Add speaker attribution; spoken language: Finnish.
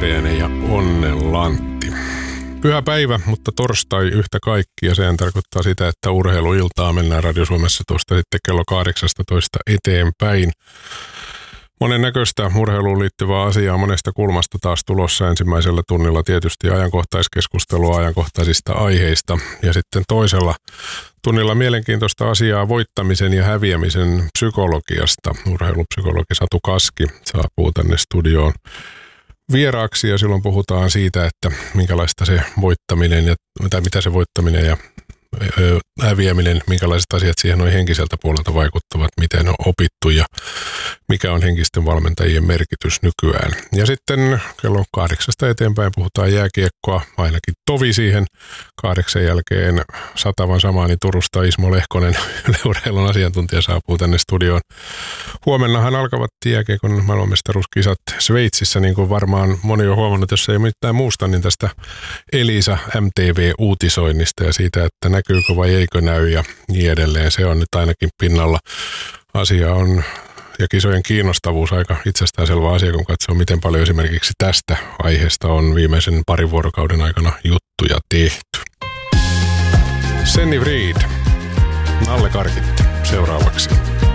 Speaker 1: Kääriäinen ja Onnenlantti. Pyhä päivä, mutta torstai yhtä kaikki, ja sehän tarkoittaa sitä, että urheiluiltaa mennään Radio Suomessa tuosta sitten kello 18 eteenpäin. Monennäköistä urheiluun liittyvää asiaa monesta kulmasta taas tulossa. Ensimmäisellä tunnilla tietysti ajankohtaiskeskustelua ajankohtaisista aiheista, ja sitten toisella tunnilla mielenkiintoista asiaa voittamisen ja häviämisen psykologiasta. Urheilupsykologi Satu Kaski saapuu tänne studioon vieraaksi, ja silloin puhutaan siitä, että minkälaista se voittaminen tai mitä se voittaminen ja häviäminen, minkälaiset asiat siihen noin henkiseltä puolelta vaikuttavat, miten on opittu ja mikä on henkisten valmentajien merkitys nykyään. Ja sitten kello 8 eteenpäin puhutaan jääkiekkoa, ainakin tovi siihen. 8 jälkeen satavan samaani Turusta Ismo Lehkonen, urheilun asiantuntija, saapuu tänne studioon. Huomennahan alkavat jääkiekon maailmanmestaruuskisat Sveitsissä, niin kuin varmaan moni on huomannut, jos ei mitään muusta, niin tästä Elisa MTV-uutisoinnista ja siitä, että näkyykö vai eikö näy ja niin edelleen. Se on nyt ainakin pinnalla. Asia on ja kisojen kiinnostavuus aika itsestäänselvä asia, kun katsoo, miten paljon esimerkiksi tästä aiheesta on viimeisen parin vuorokauden aikana juttuja tehty. Senni Vriid, Nalle Karkitti seuraavaksi.